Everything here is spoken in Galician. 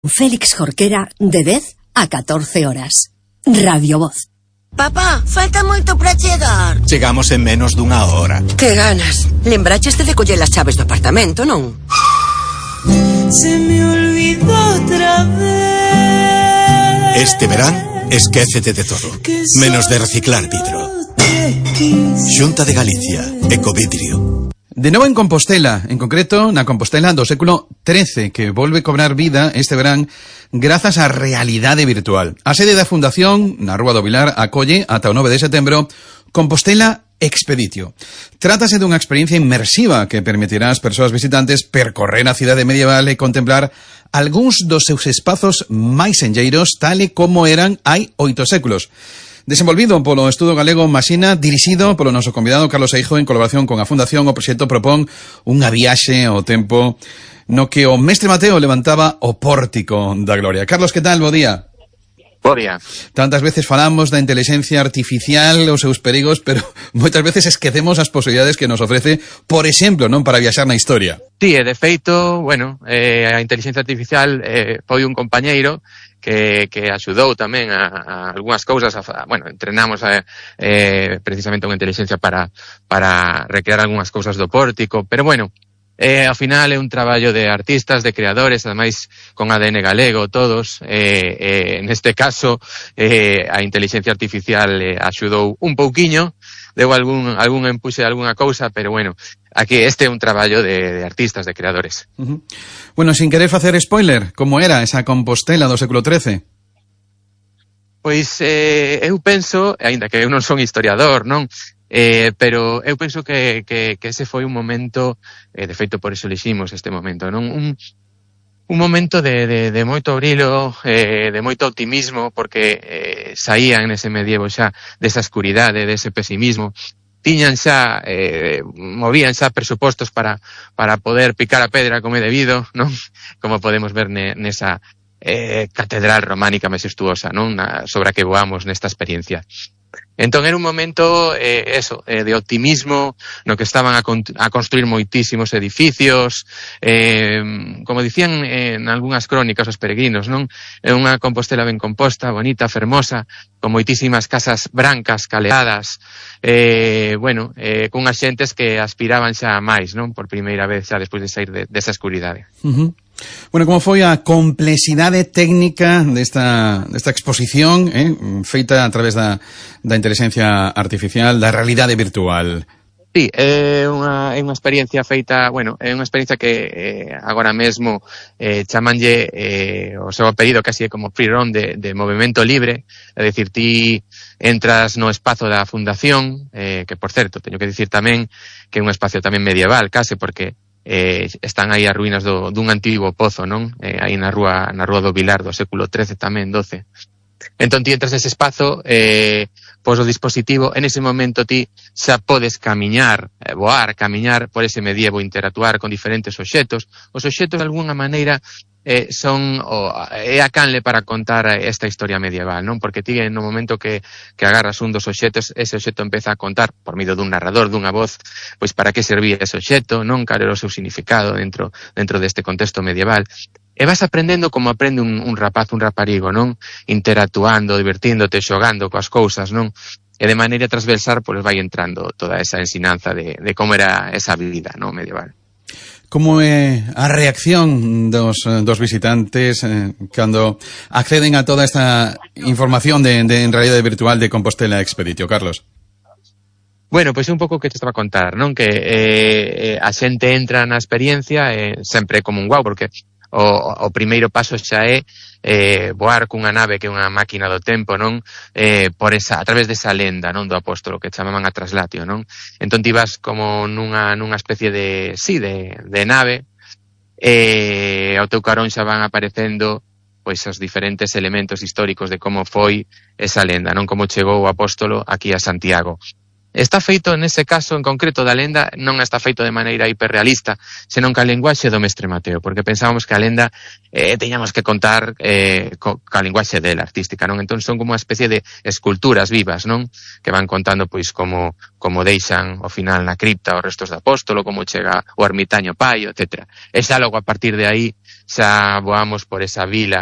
Félix Jorquera, de 10 a 14 horas. Radio Voz. Papá, falta moito para chegar. Chegamos en menos dunha hora. Que ganas. Lembrachaste de coller as chaves do apartamento, non? Se me olvidó otra vez. Este verán, esquécete de todo. Menos de reciclar vidro. Xunta de Galicia, Ecovidrio. De novo en Compostela, en concreto na Compostela do século XIII, que volve cobrar vida este verán grazas á realidade virtual. A sede da Fundación, na Rúa do Vilar, acolle ata o 9 de setembro Compostela Expeditio. Trátase dunha experiencia inmersiva que permitirá ás persoas visitantes percorrer a cidade medieval e contemplar algúns dos seus espazos máis enlleiros, tal e como eran hai 8 séculos. Desenvolvido polo Estudo Galego Masina, dirixido polo noso convidado Carlos Eijo en colaboración con a Fundación, o proxecto propón unha viaxe ao tempo no que o mestre Mateo levantaba o pórtico da gloria. Carlos, que tal? Bo día. Bo día. Tantas veces falamos da inteligencia artificial, os seus perigos, pero moitas veces esquecemos as posibilidades que nos ofrece, por exemplo, non para viaxar na historia. Sí, de feito, a inteligencia artificial foi un compañeiro que axudou tamén a algunhas cousas, entrenamos precisamente unha inteligencia para recrear algunhas cousas do pórtico, pero ao final é un traballo de artistas, de creadores, ademais con ADN galego todos, neste caso a inteligencia artificial axudou un pouquiño, deu algún empuxe de algunha cousa, pero aquí este é un traballo de artistas, de creadores. Sin querer facer spoiler, como era esa Compostela do século XIII? Pois eu penso, aínda que eu non son historiador, non? Pero eu penso que ese foi un momento, de feito por eso eliximos este momento, non? Un momento de moito brillo, de moito optimismo, porque saían nese medievo xa desa escuridade, dese pesimismo. Tiñan xa, movían xa presupostos para poder picar a pedra como é debido, non? Como podemos ver nesa catedral románica majestuosa, non? Sobre a que voamos nesta experiencia. Entón era un momento de optimismo no que estaban a construir moitísimos edificios, como dicían en algunhas crónicas os peregrinos, non? É unha Compostela ben composta, bonita, fermosa, con moitísimas casas brancas, caleadas, cunhas xentes que aspiraban xa a máis, non? Por primeira vez xa despois de sair desa escuridade. Como foi a complexidade técnica desta exposición, feita a través da inteligencia artificial, da realidade virtual? Sí, é unha experiencia feita, é unha experiencia que agora mesmo chamanlle o seu apelido casi como free roam de movimento libre, é dicir, ti entras no espazo da Fundación, que por certo, teño que dicir tamén que é un espacio tamén medieval, case, porque están aí as ruínas dun antigo pozo, non? Aí na rúa do Vilar do século XIII tamén, XII. Entón ti entras nese espazo, pos o dispositivo, en ese momento ti xa podes camiñar por ese medievo, interactuar con diferentes obxetos. Os obxetos de alguna maneira é a canle para contar esta historia medieval, non? Porque ti no momento que agarras un dos obxetos, ese obxeto empeza a contar por medio dun narrador, dunha voz, pois para que servía ese obxeto, non? Cal era o seu significado dentro deste contexto medieval. E vas aprendendo como aprende un rapaz, un raparigo, non? Interactuando, divertíndote, xogando coas cousas, non? E de maneira transversal, pois vai entrando toda esa ensinanza de como era esa vida, non? Medieval. Como é a reacción dos visitantes cando acceden a toda esta información en realidade virtual de Compostela Expeditio, Carlos? Pois un pouco que te estaba a contar, non? Que a xente entra na experiencia sempre como un guau, porque o primeiro paso xa é voar cunha nave que é unha máquina do tempo, non? A través desa lenda, non? Do apóstolo que chamaban a traslatio, non? Entón ti vas como nunha especie de nave, ao teu carón xa van aparecendo pois os diferentes elementos históricos de como foi esa lenda, non? Como chegou o apóstolo aquí a Santiago. Está feito, nese caso en concreto da lenda, non está feito de maneira hiperrealista, senón ca linguaxe do mestre Mateo, porque pensábamos que a lenda teñamos que contar ca linguaxe dela, artística, non? Entón son como unha especie de esculturas vivas, non? Que van contando pois como deixan ao final na cripta os restos do apóstolo, como chega o ermitaño Paio, etc. E xa logo a partir de aí xa voamos por esa vila